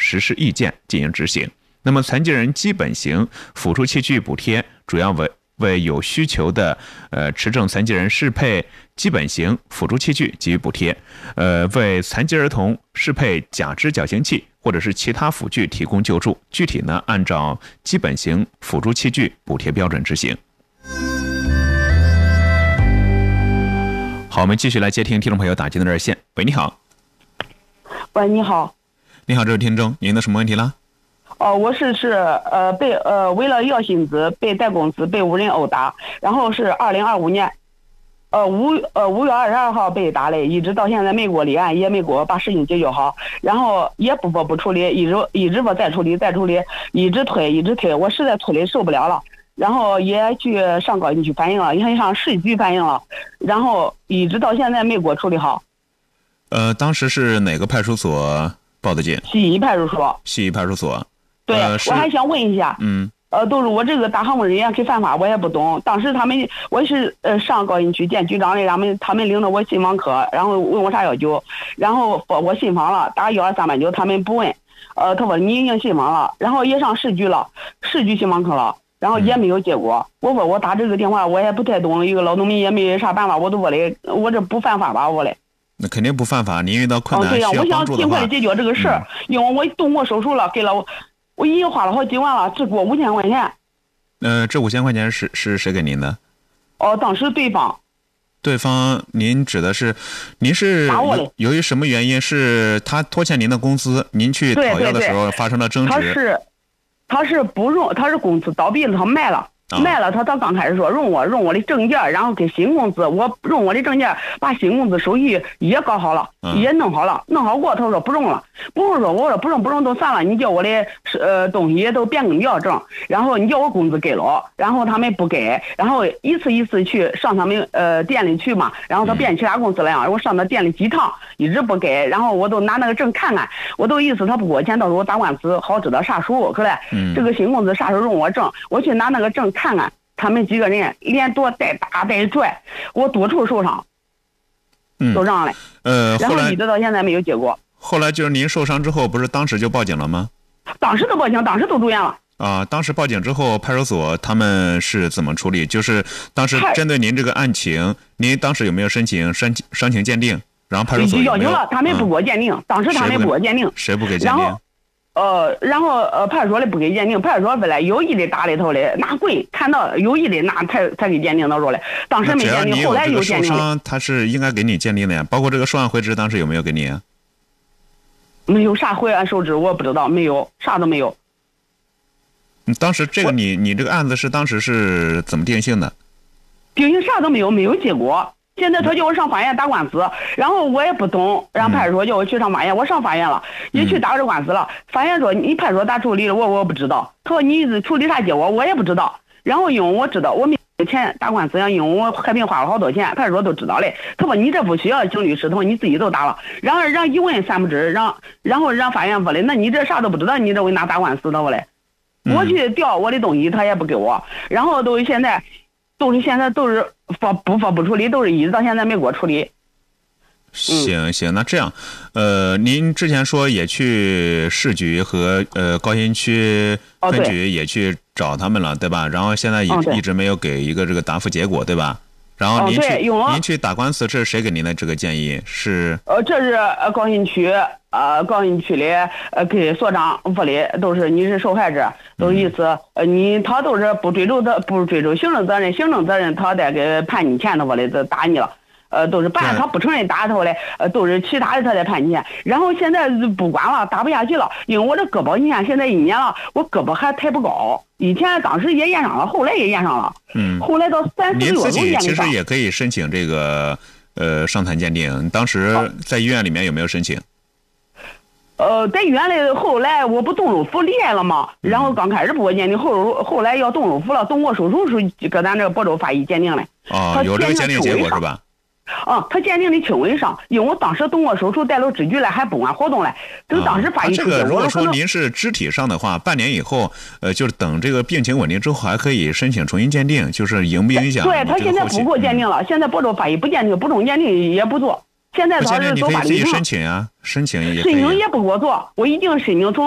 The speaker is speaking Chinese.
实施意见进行执行。那么残疾人基本型辅助器具补贴主要为有需求的持证残疾人适配基本型辅助器具给予补贴，为残疾儿童适配假肢矫形器或者是其他辅具提供救助。具体呢，按照基本型辅助器具补贴标准执行。好，我们继续来接听听众朋友打进的热线。喂，你好。 喂，你好。 你好，这位听众，您的什么问题啦？ 我被为了要薪资被贷工资被无人殴打，然后是2025年5月22号被打的，一直到现在没给我立案，也没给我把事情解决好，然后也不处理，一直说再处理，一直推，我实在推的受不了了，然后也去上高新区反映了，也上市局反映了，然后一直到现在没给我处理好。 当时是哪个派出所报的警？ 西一派出所。 西一派出所。 对，我还想问一下，都是我这个大项目人员给犯法，我也不懂。当时我是上高新区见局长的，他们领着我信访科，然后问我啥要求，然后我信访了，打12389，他们不问，他说你已经信访了，然后也上市局了，市局信访科了，然后也没有结果。我说我打这个电话我也不太懂，一个老农民也没啥办法，我都我这不犯法吧我嘞。 那肯定不犯法，你遇到困难需要帮助的话， 我想尽快的解决这个事儿，因为我动过手术了，给了我已经花了好几万了，只给我5000块钱。 这5000块钱是谁给您的？ 当时对方，您指的是，您是由于什么原因？是他拖欠您的工资，您去讨要的时候发生了争执？ 他是不用，他是公司倒闭了，他卖了。他刚开始说用我的证件，然后给新公司，我用我的证件把新公司手续也搞好了，也弄好了，弄好过，他说不用了，我说不用都算了，你叫我的东西都变更掉证，然后你叫我工资给了，然后他们不给，然后一次去上他们店里去嘛，然后他变其他公司了呀，我上他店里几趟一直不给，然后我都拿那个证看看，我都意思他不给我钱，到时候我打官司好知道啥数，可来这个新公司啥时候用我证，我去拿那个证看看，他们几个人连多带打带拽，我多处受伤，都让了。然后一直到现在没有结果。 后来就是您受伤之后，不是当时就报警了吗？ 当时都报警，当时都住院了。 当时报警之后，派出所他们是怎么处理？就是当时针对您这个案情，您当时有没有申请伤情鉴定？然后派出所要求了，他们不给我鉴定，当时他们不给我鉴定。 谁不给鉴定？ 然后派出所的不给鉴定，派出所本来有意的打里头的拿棍，看到有意的拿才给鉴定到说嘞，当时没鉴定，后来有鉴定。 受伤他是应该给你鉴定的呀，包括这个受案回执，当时有没有给你啊？ 没有啥回案收支，我不知道，没有，啥都没有。 当时这个你这个案子是当时是怎么定性的？ 定性啥都没有，没有结果。现在他叫我上法院打官司，然后我也不懂，然后派出所叫我去上法院，我上法院了，也去打这官司了。法院说你派出所咋处理了，我不知道。他说你处理啥结果，我也不知道。然后因为我知道我没有钱打官司呀，因为我和平花了好多钱，派出所都知道嘞。他说你这不需要请律师，他说你自己都打了。然后让一问三不知，然后让法院说嘞，那你这啥都不知道，你这为哪打官司的我嘞？我去调我的东西，他也不给我，然后现在都是不处理，都是一直到现在没给我处理。 行，那这样，您之前说也去市局和高新区分局也去找他们了，对吧？然后现在一直没有给一个这个答复结果，对吧？然后您去打官司，这是谁给您的这个建议？是这是高新区的给所长说的，都是你是受害者，都意思他都是不追究行政责任他得给判你钱的，我嘞这打你了。都是办他不承认打头嘞，都是其他的他在判你钱。然后现在不管了，打不下去了，因为我这胳膊，你看现在1年了，我胳膊还抬不高。以前当时也验上了，后来也验上了。后来到3、4个月都验上。 您自己其实也可以申请这个伤残鉴定，当时在医院里面有没有申请？ 在医院里后来我不动手术离开了嘛，然后刚开始不给我鉴定，后来要动手术了，动过手术时搁咱这个亳州法医鉴定嘞。 有这个鉴定结果是吧？ 他鉴定的轻微伤，因为我当时动过手术，带了支具来，还不按活动来。等当时法医这个如果说您是肢体上的话，半年以后，就是等这个病情稳定之后，还可以申请重新鉴定，就是影不影响？ 对，他现在不给我鉴定了，现在亳州法医不鉴定，不中鉴定也不做。现在他是走法律程。 你可以自己申请啊，申请也不给我做，我已经申请从